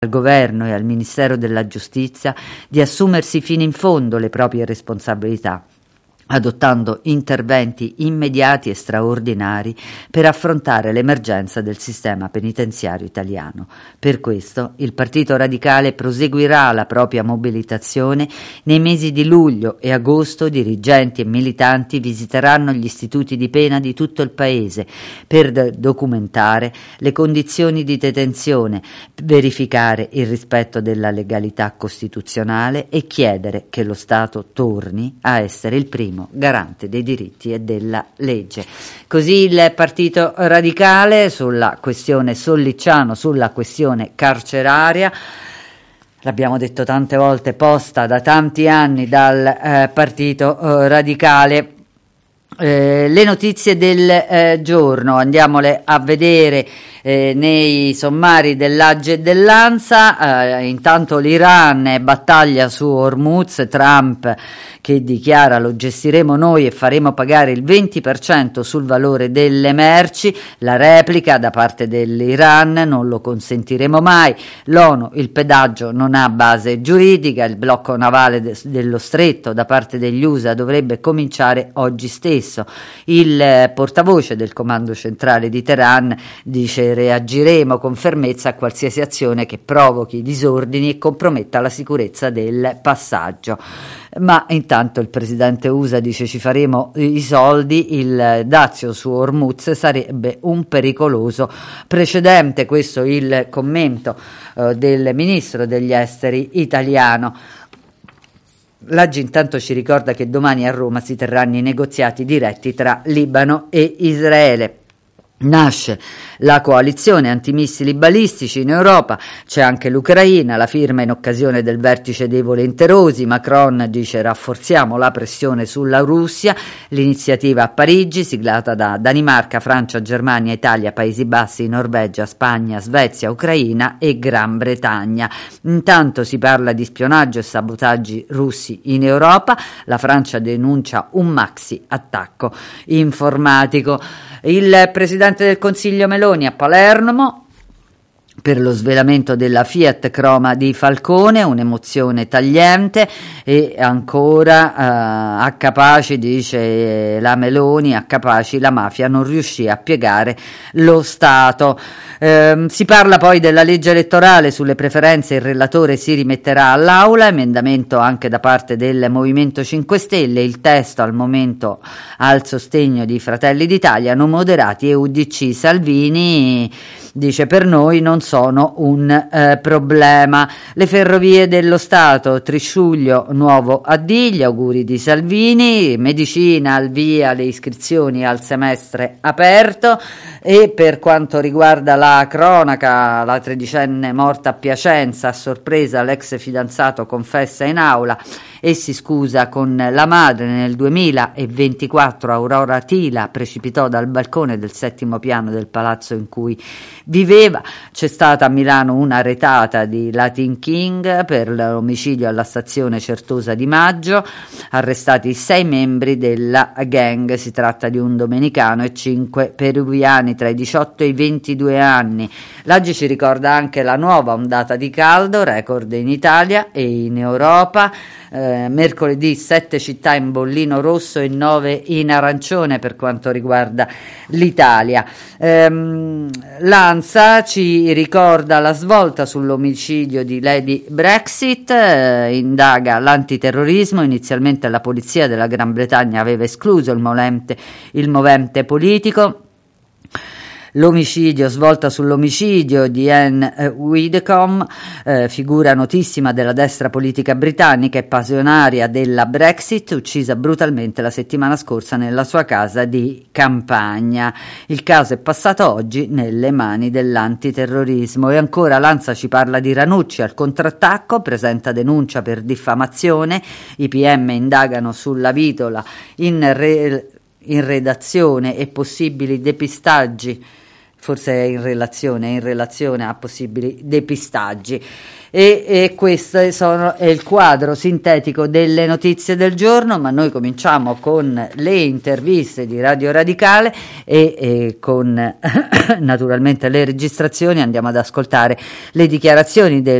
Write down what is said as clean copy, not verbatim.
al Governo e al Ministero della Giustizia di assumersi fino in fondo le proprie responsabilità, adottando interventi immediati e straordinari per affrontare l'emergenza del sistema penitenziario italiano. Per questo il Partito Radicale proseguirà la propria mobilitazione. Nei mesi di luglio e agosto dirigenti e militanti visiteranno gli istituti di pena di tutto il Paese per documentare le condizioni di detenzione, verificare il rispetto della legalità costituzionale e chiedere che lo Stato torni a essere il primo garante dei diritti e della legge. Così il Partito Radicale sulla questione Sollicciano, sulla questione carceraria, l'abbiamo detto tante volte, posta da tanti anni dal Partito Radicale. Le notizie del giorno, andiamole a vedere nei sommari dell'Agge e dell'Ansa. Intanto l'Iran battaglia su Hormuz, Trump che dichiara lo gestiremo noi e faremo pagare il 20% sul valore delle merci, la replica da parte dell'Iran, non lo consentiremo mai, l'ONU, il pedaggio non ha base giuridica, il blocco navale dello stretto da parte degli USA dovrebbe cominciare oggi stesso. Il portavoce del comando centrale di Teheran dice: reagiremo con fermezza a qualsiasi azione che provochi disordini e comprometta la sicurezza del passaggio. Ma intanto il presidente USA dice: ci faremo i soldi, il dazio su Hormuz sarebbe un pericoloso precedente. Questo il commento del ministro degli esteri italiano. L'Aggi intanto ci ricorda che domani a Roma si terranno i negoziati diretti tra Libano e Israele. Nasce la coalizione antimissili balistici in Europa, c'è anche l'Ucraina, la firma in occasione del vertice dei volenterosi. Macron dice: rafforziamo la pressione sulla Russia. L'iniziativa a Parigi, siglata da Danimarca, Francia, Germania, Italia, Paesi Bassi, Norvegia, Spagna, Svezia, Ucraina e Gran Bretagna. Intanto si parla di spionaggio e sabotaggi russi in Europa, la Francia denuncia un maxi attacco informatico. Il Presidente del Consiglio Meloni a Palermo per lo svelamento della Fiat Croma di Falcone, un'emozione tagliente. E ancora a Capaci, dice la Meloni, a Capaci la mafia non riuscì a piegare lo Stato. Si parla poi della legge elettorale sulle preferenze, il relatore si rimetterà all'aula, emendamento anche da parte del Movimento 5 Stelle, il testo al momento al sostegno di Fratelli d'Italia, non moderati e UDC. Salvini dice: per noi non sono un problema. Le ferrovie dello Stato, Trisciuglio, nuovo AD, gli auguri di Salvini. Medicina, al via le iscrizioni al semestre aperto. E per quanto riguarda la cronaca, la tredicenne morta a Piacenza, a sorpresa l'ex fidanzato confessa in aula e si scusa con la madre. Nel 2024 Aurora Tila precipitò dal balcone del 7° piano del palazzo in cui viveva. C'è stata a Milano una retata di Latin King per l'omicidio alla stazione Certosa di Maggio, arrestati 6 membri della gang, si tratta di un domenicano e 5 peruviani tra i 18 e i 22 anni. L'Aggi ci ricorda anche la nuova ondata di caldo, record in Italia e in Europa. Mercoledì 7 città in bollino rosso e 9 in arancione per quanto riguarda l'Italia. L'ANSA ci ricorda la svolta sull'omicidio di Lady Brexit, indaga l'antiterrorismo. Inizialmente la polizia della Gran Bretagna aveva escluso il movente politico. L'omicidio, svolta sull'omicidio di Anne Widdecombe, figura notissima della destra politica britannica e passionaria della Brexit, uccisa brutalmente la settimana scorsa nella sua casa di campagna. Il caso è passato oggi nelle mani dell'antiterrorismo. E ancora l'ANSA ci parla di Ranucci al contrattacco, presenta denuncia per diffamazione, i PM indagano sulla vitola in redazione e possibili depistaggi forse è in relazione a possibili depistaggi. E questo è il quadro sintetico delle notizie del giorno, ma noi cominciamo con le interviste di Radio Radicale e con naturalmente le registrazioni. Andiamo ad ascoltare le dichiarazioni